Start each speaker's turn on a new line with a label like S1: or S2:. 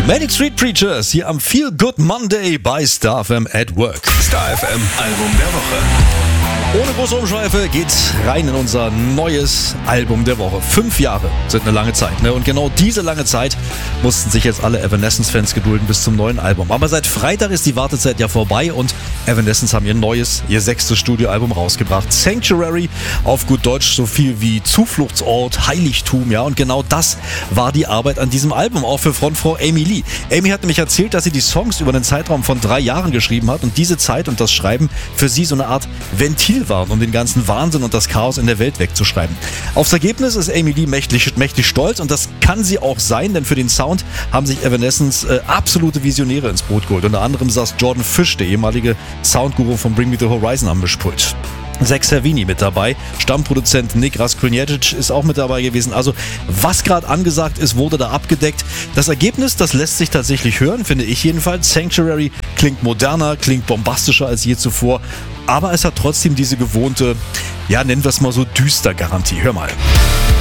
S1: Manic Street Preachers hier am Feel Good Monday bei Star FM at Work.
S2: Star FM Album der Woche.
S1: Ohne große Umschweife geht's rein in unser neues Album der Woche. 5 Jahre sind eine lange Zeit, ne? Und genau diese lange Zeit mussten sich jetzt alle Evanescence-Fans gedulden bis zum neuen Album. Aber seit Freitag ist die Wartezeit ja vorbei und Evanescence haben ihr 6. Studioalbum rausgebracht. Sanctuary, auf gut Deutsch so viel wie Zufluchtsort, Heiligtum, ja. Und genau das war die Arbeit an diesem Album, auch für Frontfrau Amy Lee. Amy hat nämlich erzählt, dass sie die Songs über einen Zeitraum von 3 Jahren geschrieben hat und diese Zeit und das Schreiben für sie so eine Art Ventil waren, um den ganzen Wahnsinn und das Chaos in der Welt wegzuschreiben. Aufs Ergebnis ist Amy Lee mächtig stolz und das kann sie auch sein, denn für den Sound haben sich Evanescence absolute Visionäre ins Boot geholt. Unter anderem saß Jordan Fish, der ehemalige Soundguru von Bring Me The Horizon, am Mischpult. Zach Savini mit dabei, Stammproduzent Nick Raskulinjatic ist auch mit dabei gewesen. Also was gerade angesagt ist, wurde da abgedeckt. Das Ergebnis, das lässt sich tatsächlich hören, finde ich jedenfalls. Sanctuary klingt moderner, klingt bombastischer als je zuvor, aber es hat trotzdem diese gewohnte, ja nennen wir es mal so, düster Garantie. Hör mal.